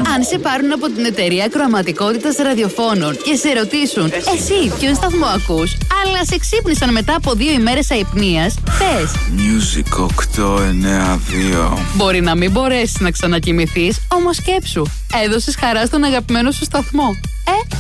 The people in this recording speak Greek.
Αν σε πάρουν από την εταιρεία ακροαματικότητας ραδιοφώνων και σε ρωτήσουν εσύ ποιον σταθμό ακούς, αλλά σε ξύπνησαν μετά από 2 ημέρες αϊπνίας, πες Music 892. Μπορεί να μην μπορέσεις να ξανακοιμηθείς, όμως σκέψου, έδωσες χαρά στον αγαπημένο σου σταθμό.